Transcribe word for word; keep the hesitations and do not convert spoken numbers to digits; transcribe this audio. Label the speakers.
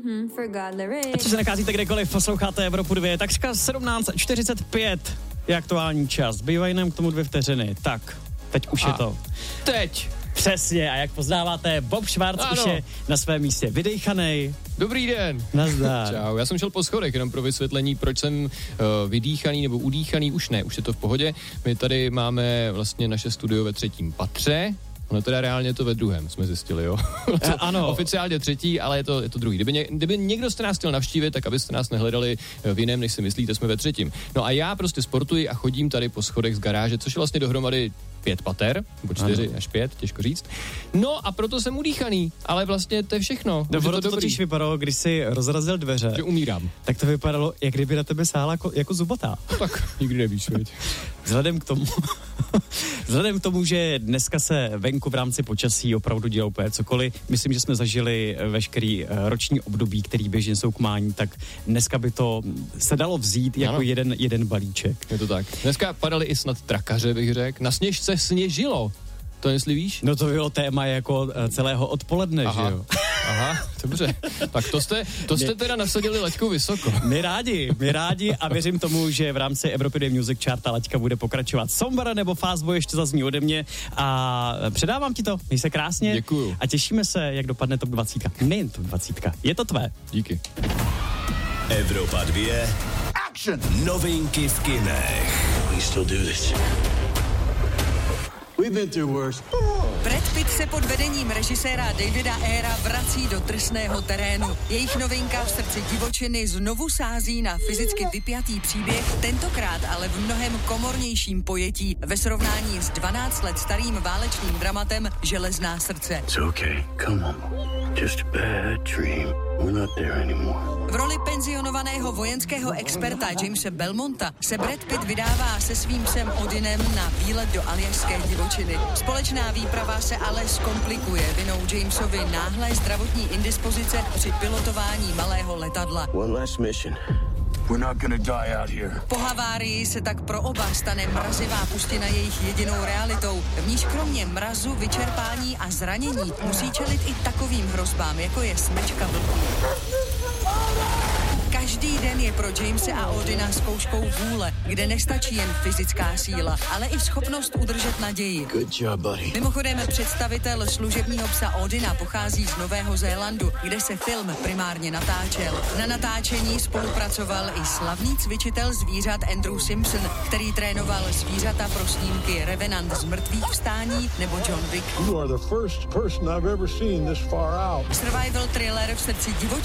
Speaker 1: Co se nacházíte kdekoliv, posloucháte Evropu dvě, takřka sedmnáct čtyřicet pět je aktuální čas. Zbývají nám k tomu dvě vteřiny. Tak, teď už a je to.
Speaker 2: Teď.
Speaker 1: Přesně, a jak poznáváte, Bob Schwarz už je na svém místě vydejchanej.
Speaker 2: Dobrý den.
Speaker 1: Nazdar.
Speaker 2: Čau, já jsem šel po schodech, jenom pro vysvětlení, proč jsem uh, vydýchaný nebo udýchaný, už ne, už je to v pohodě. My tady máme vlastně naše studio ve třetím patře. Ono teda reálně to ve druhém, jsme zjistili, jo?
Speaker 1: to ano.
Speaker 2: Oficiálně třetí, ale je to, je to druhý. Kdyby, ně, kdyby někdo jste nás chtěl navštívit, tak abyste nás nehledali v jiném, než si myslíte, jsme ve třetím. No a já prostě sportuji a chodím tady po schodech z garáže, což je vlastně dohromady pět pater, nebo čtyři ano. až pět, těžko říct. No a proto jsem udýchaný, ale vlastně to je všechno.
Speaker 1: No, to, to totiž vypadalo, když jsi rozrazil dveře.
Speaker 2: Že umírám.
Speaker 1: Tak to vypadalo, jak kdyby na tebe sáhla jako, jako zubatá.
Speaker 2: No tak nikdy nevíš, veď.
Speaker 1: Vzhledem k tomu, vzhledem k tomu, že dneska se venku v rámci počasí opravdu dělá úplně cokoliv, myslím, že jsme zažili veškerý roční období, který běžně jsou k mání, tak dneska by to se dalo vzít jako jeden, jeden balíček.
Speaker 2: Je to tak. Dneska padaly i snad trakaře, bych řekl. Na Sněžce sněžilo. To jestli víš?
Speaker 1: No to bylo téma jako celého odpoledne,
Speaker 2: Aha.
Speaker 1: že jo?
Speaker 2: Aha, dobře. Tak to jste, to jste teda nasadili laťku vysoko.
Speaker 1: My rádi, my rádi a věřím tomu, že v rámci Evropy dvě Music Chart ta laťka bude pokračovat. Sombra nebo Fastboy ještě zazní ode mě a předávám ti to. Měj se krásně.
Speaker 2: Děkuju.
Speaker 1: A těšíme se, jak dopadne top dvacet. Nejen top dvacet. Je to tvé.
Speaker 2: Díky.
Speaker 3: Evropa dvě. Action. Novinky v kinech. We still do this. We've been through worse.
Speaker 4: Brad Pitt se pod vedením režiséra Davida Ayera vrací do drsného terénu. Jejich novinka V srdci divočiny znovu sází na fyzicky vypjatý příběh, tentokrát ale v mnohem komornějším pojetí ve srovnání s dvanáct let starým válečným dramatem Železná srdce.
Speaker 3: It's okay. Come on. Just a bad dream. We're not there anymore.
Speaker 4: V roli penzionovaného vojenského experta Jamese Belmonta se Brad Pitt vydává se svým psem Odinem na výlet do aljašské divočiny. Společná výprava se ale zkomplikuje vinou Jamesovi náhlé zdravotní indispozice při pilotování malého letadla.
Speaker 3: One last mission. We're not gonna die out here.
Speaker 4: Po havárii se tak pro oba stane mrazivá pustina jejich jedinou realitou. V níž kromě mrazu, vyčerpání a zranění musí čelit i takovým hrozbám, jako je smečka vlků. Každý den je pro Jamese a Odina zkouškou vůle, kde nestačí jen fyzická síla, ale i schopnost udržet naději.
Speaker 3: Good job, buddy.
Speaker 4: Mimochodem představitel služebního psa Odina pochází z Nového Zélandu, kde se film primárně natáčel. Na natáčení spolupracoval i slavný cvičitel zvířat Andrew Simpson, který trénoval zvířata pro snímky Revenant z mrtvých vstání nebo John Wick.
Speaker 5: You are the first person I've ever seen this far out.
Speaker 4: Survival thriller V srdci divočiny